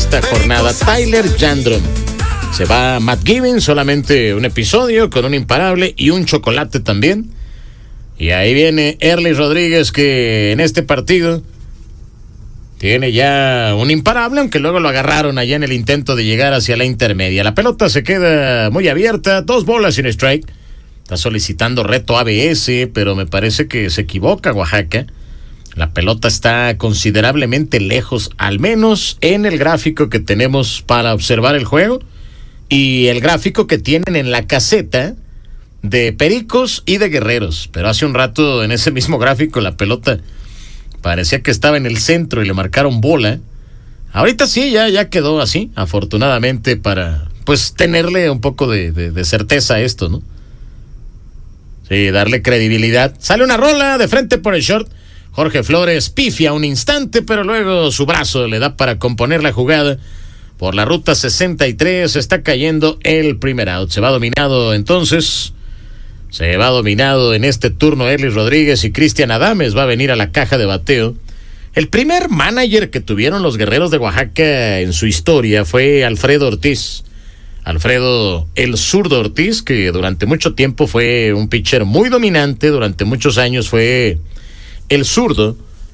esta jornada. Tyler Jandrom. Se va Matt Givens, solamente un episodio con un imparable y un chocolate también. Y ahí viene Erly Rodríguez, que en este partido tiene ya un imparable, aunque luego lo agarraron allá en el intento de llegar hacia la intermedia. La pelota se queda muy abierta, 2 bolas sin strike. Está solicitando reto ABS, pero me parece que se equivoca Oaxaca. La pelota está considerablemente lejos, al menos en el gráfico que tenemos para observar el juego y el gráfico que tienen en la caseta de Pericos y de Guerreros. Pero hace un rato en ese mismo gráfico la pelota parecía que estaba en el centro y le marcaron bola. Ahorita sí, ya quedó así, afortunadamente, para pues tenerle un poco de certeza a esto, ¿no? Sí, darle credibilidad. Sale una rola de frente por el short. Jorge Flores pifia un instante, pero luego su brazo le da para componer la jugada. Por la ruta 63 está cayendo el primer out. Se va dominado entonces. Se va dominado en este turno Erly Rodríguez y Cristian Adames va a venir a la caja de bateo. El primer manager que tuvieron los Guerreros de Oaxaca en su historia fue Alfredo Ortiz. Alfredo el zurdo Ortiz, que durante mucho tiempo fue un pitcher muy dominante, durante muchos años fue el zurdo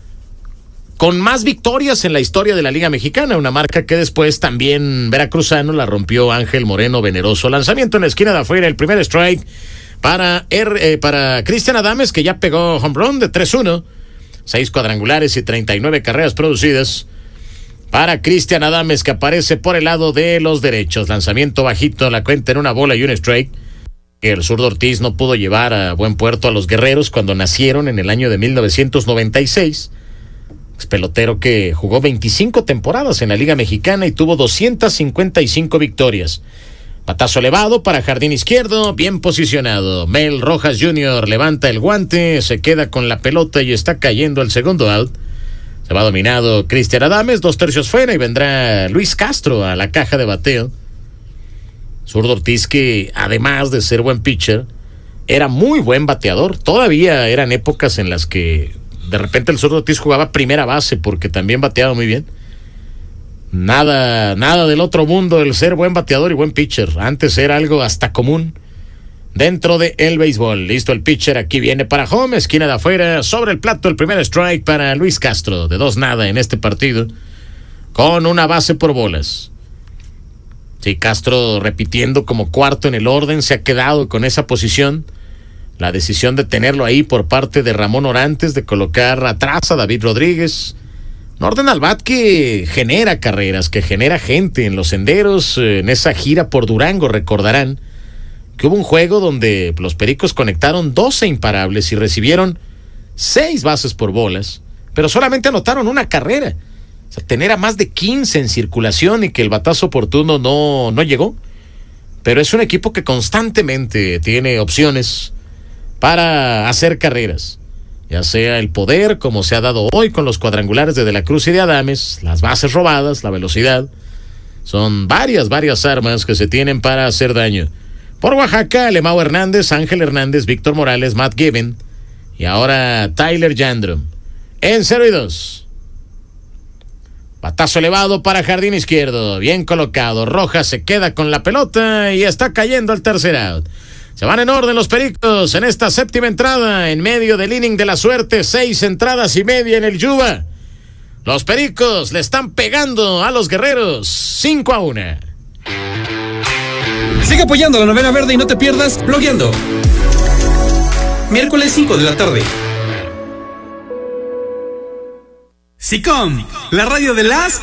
con más victorias en la historia de la Liga Mexicana, una marca que después también veracruzano la rompió Ángel Moreno Veneroso. Lanzamiento en la esquina de afuera, el primer strike para Cristian Adames, que ya pegó home run de 3-1, 6 cuadrangulares y 39 carreras producidas. Para Cristian Adames, que aparece por el lado de los derechos. Lanzamiento bajito, la cuenta en 1 bola y un strike. El zurdo Ortiz no pudo llevar a buen puerto a los Guerreros cuando nacieron en el año de 1996. Es pelotero que jugó 25 temporadas en la Liga Mexicana y tuvo 255 victorias. Batazo elevado para jardín izquierdo, bien posicionado. Mel Rojas Jr. levanta el guante, se queda con la pelota y está cayendo el segundo out. Se va dominado Cristian Adames, 2/3 fuera y vendrá Luis Castro a la caja de bateo. Zurdo Ortiz, que además de ser buen pitcher, era muy buen bateador. Todavía eran épocas en las que de repente el zurdo Ortiz jugaba primera base porque también bateaba muy bien. Nada del otro mundo el ser buen bateador y buen pitcher. Antes era algo hasta común dentro de el béisbol. Listo el pitcher, aquí viene para home, esquina de afuera, sobre el plato el primer strike para Luis Castro, de 2-0 en este partido, con 1 base por bolas. Sí, Castro repitiendo como cuarto en el orden, se ha quedado con esa posición. La decisión de tenerlo ahí por parte de Ramón Orantes, de colocar atrás a David Rodríguez. Un orden al bat que genera carreras, que genera gente en los senderos, en esa gira por Durango, recordarán que hubo un juego donde los Pericos conectaron 12 imparables y recibieron 6 bases por bolas, pero solamente anotaron 1 carrera. O sea, tener a más de 15 en circulación y que el batazo oportuno no llegó. Pero es un equipo que constantemente tiene opciones para hacer carreras. Ya sea el poder, como se ha dado hoy con los cuadrangulares de la Cruz y de Adames, las bases robadas, la velocidad. Son varias armas que se tienen para hacer daño. Por Oaxaca, Lemao Hernández, Ángel Hernández, Víctor Morales, Matt Givens y ahora Tyler Jandrom. En 0-2. Batazo elevado para jardín izquierdo, bien colocado. Rojas se queda con la pelota y está cayendo el tercer out. Se van en orden los Pericos en esta séptima entrada, en medio del inning de la suerte, 6 entradas y media en el Yuba. Los Pericos le están pegando a los Guerreros, 5-1. Sigue apoyando la Novena Verde y no te pierdas Blogueando. Miércoles 5 de la tarde. SICOM, la radio de las